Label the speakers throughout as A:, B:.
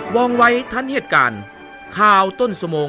A: ว่องไวทันเหตุการณ์ข่าวต้นชั่วโมง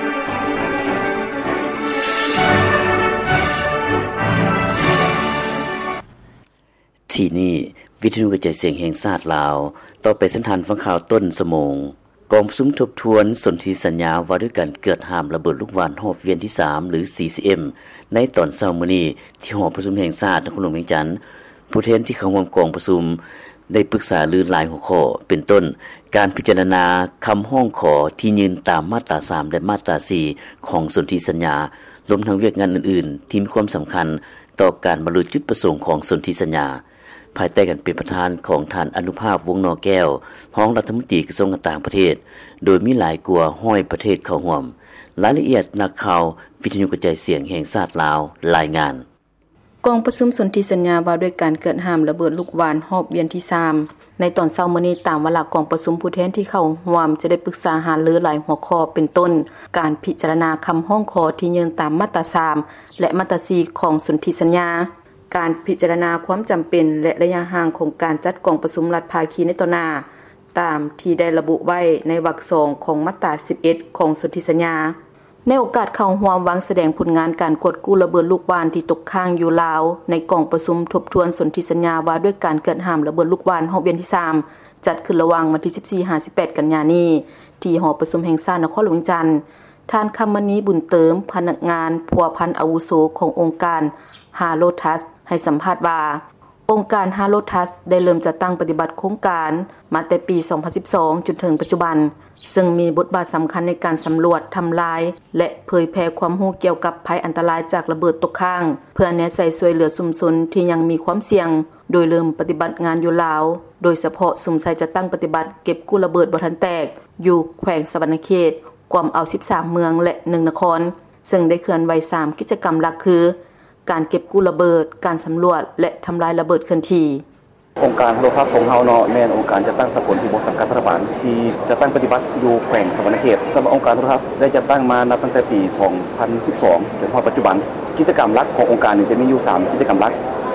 B: ที่นี่วิทยุกระจายเสียงแห่งชาติลาวต่อไปสันทานฟังข่าวต้นชั่วโมงกองประชุมทบทวนสนธิสัญญาว่าด้วยการเกิดห้ามระเบิดลูกวานรอบเวียนที่3หรือ CCM ในตอนเช้ามื้อนี้ที่หอประชุมแห่งชาตินครหลวงเวียงจันทน์ผู้แทนที่เข้าร่วมกองประชุมได้ปรึกษารือหลายหัวข้อเป็นต้นการพิจารณาคำห้องขอที่ยืนตามมาตรา3และมาตรา4ของสนธิสัญญารวมทั้งเวียกงานอื่นๆที่มีความสำคัญต่อการบรรลุจุดประสงค์ของสนธิสัญญาภายใต้การเป็นประธานของท่านอนุภาพวงศ์นอแก้วรองรัฐมนตรีกระทรวงการต่างประเทศโดยมีหลายกว่า100ประเทศเข้าร่วมรายละเอียดนักข่าววิทยุกระจายเสียงแห่งชาติลาวรายงาน
C: กองประชุมสนธิสัญญาว่าด้วยการเกิดห้ามระเบิดลูกวานรอบเวียนที่3ในตอนเช้ามื้อนี้ตามวาระกองประชุมผู้แทนที่เข้าร่วมจะได้ปรึกษาหารือหลายหัวข้อเป็นต้นการพิจารณาคำห้องขอที่ยืนตามมาตรา3และมาตรา4ของสนธิสัญญาการพิจารณาความจำเป็นและระยะห่างของการจัดกองประชุมรัฐภาคีในต่อหน้าตามที่ได้ระบุไว้ในวรรค2ของมาตรา11ของสนธิสัญญาในโอกาสเข้าร่วมวางแสดงผลงานการกดกู้ระเบิดลูกวานที่ตกค้างอยู่ลาวในกองประชุมทบทวนสนธิสัญญาว่าด้วยการเกิดห้ามระเบิดลูกวานรอบเวียนที่3จัดขึ้นระหว่างวันที่ 14-18 กันยายนนี้ที่หอประชุมแห่งชาตินครหลวงเวียงจันทน์ท่านคำมณีบุญเติมพนักงานพัวพันอาวุโสขององค์การฮาโลทัสให้สัมภาษณ์ว่าองค์การฮาโลทัสได้เริ่มจัดตั้งปฏิบัติโครงการมาแต่ปี 2012 จนถึงปัจจุบันซึ่งมีบทบาทสำคัญในการสำรวจทำลายและเผยแพร่ความรู้เกี่ยวกับภัยอันตรายจากระเบิดตกค้างเพื่อแนะใส่ช่วยเหลือชุมชนที่ยังมีความเสี่ยงโดยเริ่มปฏิบัติงานอยู่ลาวโดยเฉพาะสมใส่จะตั้งปฏิบัติเก็บกู้ระเบิดบ่ทันแตกอยู่แขวงสะวรรณเขตกวมเอา13เมืองและ1นครซึ่งได้เคลื่อนไหว3กิจกรรมหลักคือการเก็บกู้ระเบิดการสำรวจและทำลายระเบิดเคลื่อนที่
D: องค์การโลทัศน์ของเฮาเนาะแม่นองค์การจัดตั้งสากลที่บ่สังกัดรัฐบาลที่จะตั้งปฏิบัติอยู่แขวงสะวรรณเขตสำหรับองค์การโลทัศน์ได้จัดตั้งมานับตั้งแต่ปี 2012 จนถึงปัจจุบันกิจกรรมหลักขององค์การนี่จะมีอยู่3กิจกรรมหลัก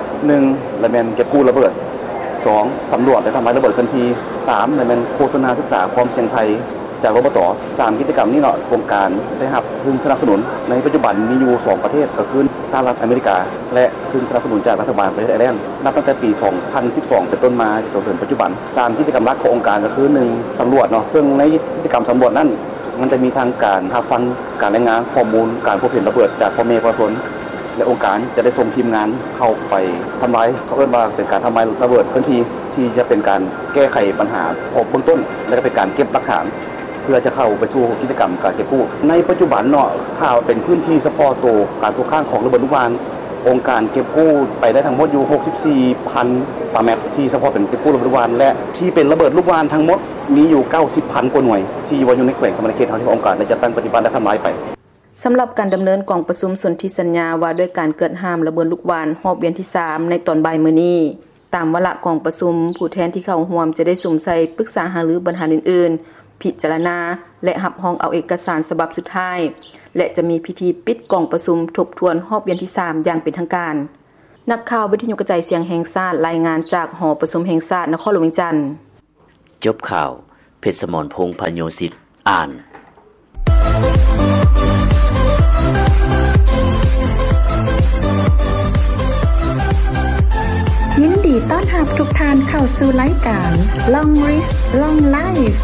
D: 1ละแม่นเก็บกู้ระเบิด2สำรวจและทำลายระเบิดเคลื่อนที่3ละแม่นโฆษณาศึกษาความเสี่ยงภัยจากรบต3กิจกรรมนี้เนาะโครงการได้รับทุนสนับสนุนในปัจจุบันมีอยู่2ประเทศก็คือสหรัฐอเมริกาและทุนสนับสนุนจากรัฐบาลประเทศไอร์แลนด์นับตั้งแต่ปี 2012 เป็นต้นมาจนถึงปัจจุบัน3กิจกรรมหลักขององค์การก็คือ1สำรวจเนาะซึ่งในกิจกรรมสำรวจนั้นมันจะมีทางการรับฟังการรายงานข้อมูลการพบเห็นระเบิดจากพ่อแม่ประชาชนและองค์การจะได้ส่งทีมงานเข้าไปทำลายเขาเรียกว่าเป็นการทำลายระเบิดพื้นที่ที่จะเป็นการแก้ไขปัญหาเบื้องต้นและก็เป็นการเก็บหลักฐานเพื่อจะเข้าไปสู่กิจกรรมการเก็บกู้ในปัจจุบันเนาะถ้าเป็นพื้นที่เฉพาะตัวการตกค้างของระเบิดลูกวานองค์การเก็บกู้ไปได้ทั้งหมดอยู่ 64,000 กว่าเมตรที่เฉพาะเป็นเก็บกู้ระเบิดลูกวานและที่เป็นระเบิดลูกวานทั้งหมดมีอยู่ 90,000 กว่าหน่วยที่อยู่ในแขวงสะวรรณเขตที่องค์การได้จัดตั้งปฏิบัติและทำลายไป
C: สำหรับการดำเนินกองประชุมสนธิสัญญาว่าด้วยการเกิดห้ามระเบิดลูกวานรอบเวียนที่3ในตอนบ่ายมื้อนี้ตามวาระกองประชุมผู้แทนที่เข้าร่วมจะได้สุ่มใส่ปรึกษาหารือปัญหาอื่นๆพิจารณาและรับรองเอาเอกสารฉบับสุดท้ายและจะมีพิธีปิดกองประชุมทบทวนรอบเวียนที่3อย่างเป็นทางการนักข่าววิทยุกระจายเสียงแห่งชาติรายงานจากหอประชุมแห่งชาตินครหลวงเวียงจันทน์
B: จบข่าวเพชรสมรพงษ์พโยสิทธิ์อ่าน
E: ยินดีต้อนรับทุกท่านเข้าสู่รายการ Long Rich Long Life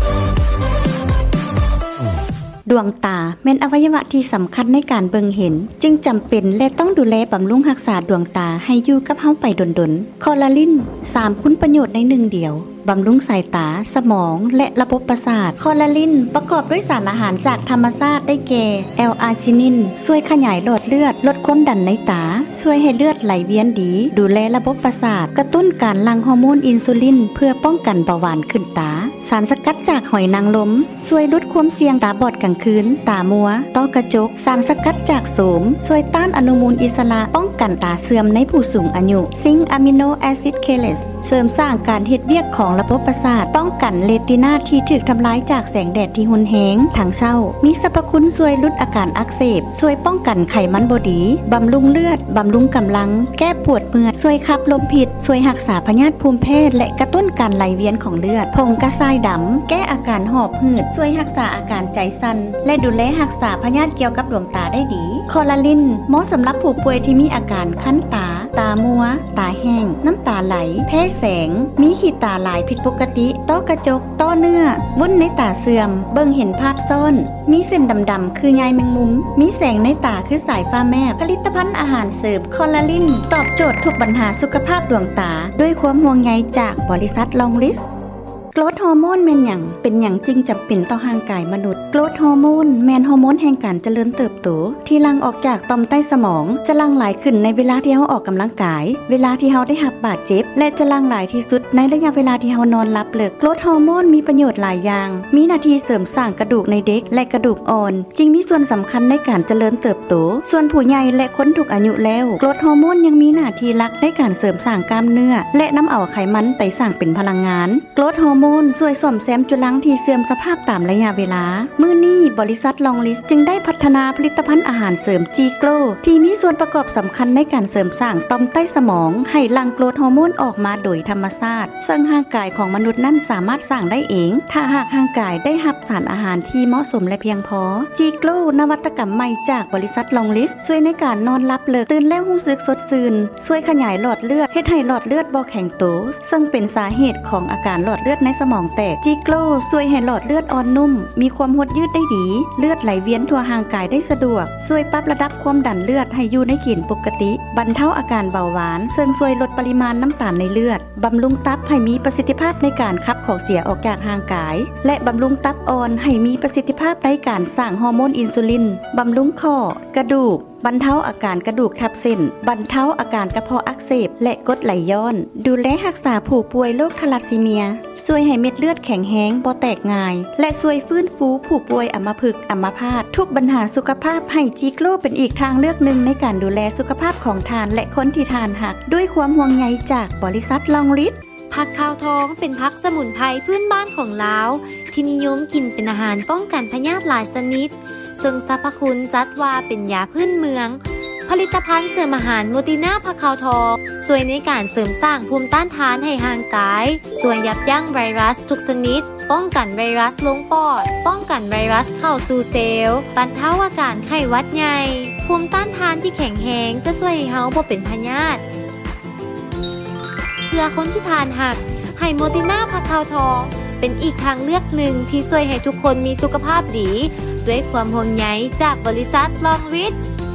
F: ดวงตาแม่นอวัยวะที่สำคัญในการเบิ่งเห็นจึงจำเป็นและต้องดูแลบำรุงรักษาดวงตาให้อยู่กับเฮาไปดนๆคอลลาลิน3คุณประโยชน์ใน1เดียวบำรุงสายตาสมองและระบบประสาทคอลลาลินประกอบด้วยสารอาหารจากธรรมชาติได้แก่แอลอาร์จินินช่วยขยายหลอดเลือดลดความดันในตาช่วยให้เลือดไหลเวียนดีดูแลระบบประสาทกระตุ้นการหลั่งฮอร์โมนอินซูลินเพื่อป้องกันเบาหวานขึ้นตาสารสกัดจากหอยนางรมช่วยลดความเสี่ยงตาบอดกลางคืนตามัวต้อกระจกสารสกัดจากโสมช่วยต้านอนุมูลอิสระป้องกันตาเสื่อมในผู้สูงอายุซิงค์อะมิโนแอซิดเคเลสเสริมสร้างการเฮ็ดเวียกของระบบประสาทป้องกันเรตินาที่ถูกทำลายจากแสงแดดที่รุนแรงทางเช้ามีสรรพคุณช่วยลดอาการอักเสบช่วยป้องกันไขมันบ่ดีบำรุงเลือดบำรุงกำลังแก้ปวดเมื่อยช่วยขับลมพิษช่วยรักษาพยาธิภูมิแพ้และกระตุ้นการไหลเวียนของเลือดผงกระทรายดำแก้อาการหอบหืดช่วยรักษาอาการใจสั่นและดูแลรักษาพยาธิเกี่ยวกับดวงตาได้ดีคอลลาลินเหมาะสำหรับผู้ป่วยที่มีอาการคั้นตาตามัวตาแห้งน้ำตาไหลแพ้แสงมีขีดตาหลายผิดปกติต้อกระจกต้อเนื้อวุ้นในตาเสื่อมเบิ่งเห็นภาพซ้อนมีเส้นดำๆคือใยแมงมุมมีแสงในตาคือสายฟ้าแมบผลิตภัณฑ์อาหารเสริมคอลลาลินตอบโจทย์ทุกปัญหาสุขภาพดวงตาด้วยความห่วงใยจากบริษัทลองลิสโกรทฮอร์โมนแม่นหยังเป็นหยังจริงจำเป็นต่อร่างกายมนุษย์โกรทฮอร์โมนแม่นฮอร์โมนแห่งการเจริญเติบโตที่หลั่งออกจากต่อมใต้สมองจะหลั่งหลายขึ้นในเวลาที่เฮาออกกำลังกายเวลาที่เฮาได้รับบาดเจ็บและจะหลั่งหลายที่สุดในระยะเวลาที่เฮานอนหลับลึกโกรทฮอร์โมนมีประโยชน์หลายอย่างมีหน้าที่เสริมสร้างกระดูกในเด็กและกระดูกอ่อนจึงมีส่วนสำคัญในการเจริญเติบโตส่วนผู้ใหญ่และคนทุกอายุแล้วโกรทฮอร์โมนยังมีหน้าที่หลักในการเสริมสร้างกล้ามเนื้อและนำเอาไขมันไปสร้างเป็นพลังงานโกรทฮอร์โมนช่วยซ่อมแซมจุลังที่เสื่อมสภาพตามระยะเวลามื้อนี้บริษัทลองลิสจึงได้พัฒนาผลิตภัณฑ์อาหารเสริมจีโกลที่มีส่วนประกอบสำคัญในการเสริมสร้างต่อมใต้สมองให้หลั่งโกรทฮอร์โมนออกมาโดยธรรมชาติซึ่งร่างกายของมนุษย์นั้นสามารถสร้างได้เองถ้าหากร่างกายได้รับสารอาหารที่เหมาะสมและเพียงพอจีโกลนวัตกรรมใหม่จากบริษัทลองลิสช่วยในการนอนหลับลึกตื่นแล้วรู้สึกสดชื่นช่วยขยายหลอดเลือดเฮ็ดให้หลอดเลือดบ่แข็งโตซึ่งเป็นสาเหตุของอาการหลอดเลือดในสมองแตกจีโกลช่วยให้หลอดเลือดอ่อนนุ่มมีความหดยืดได้ดีเลือดไหลเวียนทั่วร่างกายได้สะดวกช่วยปรับระดับความดันเลือดให้อยู่ในเกณฑ์ปกติบรรเทาอาการเบาหวานซึ่งช่วยลดปริมาณน้ำตาลในเลือดบำรุงตับให้มีประสิทธิภาพในการขับของเสียออกจากร่างกายและบำรุงตับอ่อนให้มีประสิทธิภาพในการสร้างฮอร์โมนอินซูลินบำรุงข้อกระดูกบรรเทาอาการกระดูกทับเส้นบรรเทาอาการกระเพาะอักเสบและกรดไหลย้อนดูแลรักษาผู้ป่วยโรคทาลัสซีเมียช่วยให้เม็ดเลือดแข็งแรงบ่แตกง่ายและช่วยฟื้นฟูผู้ป่วยอัมพฤกษ์อัมพาตทุกปัญหาสุขภาพให้จีโกลเป็นอีกทางเลือกหนึ่งในการดูแลสุขภาพของทานและคนที่ทานหักด้วยความห่วงใยจากบริษัทลองลิส
G: ผักขาวทองเป็นผักสมุนไพรพื้นบ้านของลาวที่นิยมกินเป็นอาหารป้องกันพยาธิหลายชนิดซึ่งสรรพคุณจัดว่าเป็นยาพื้นเมืองผลิตภัณฑ์เสริมอาหารโมติน่าผักขาวทองช่วยในการเสริมสร้างภูมิต้านทานให้ร่างกายช่วยยับยั้งไวรัสทุกชนิดป้องกันไวรัสลงปอดป้องกันไวรัสเข้าสู่เซลล์บรรเทาอาการไข้หวัดใหญ่ภูมิต้านทานที่แข็งแรงจะช่วยให้เฮาบ่เป็นพยาธิเพื่อคนที่ทานหักให้โมติน่าผักขาวทองเป็นอีกทางเลือกหนึ่งที่ช่วยให้ทุกคนมีสุขภาพดีด้วยความห่วงใยจากบริษัทลองริช